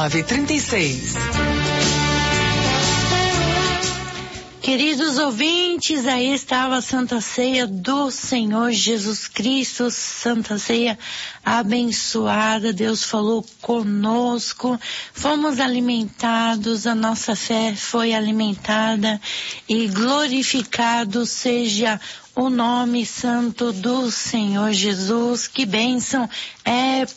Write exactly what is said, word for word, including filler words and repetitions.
nove três seis. Queridos ouvintes, aí estava a Santa Ceia do Senhor Jesus Cristo, Santa Ceia abençoada. Deus falou conosco, fomos alimentados, a nossa fé foi alimentada e glorificado seja o nome santo do Senhor Jesus. Que bênção é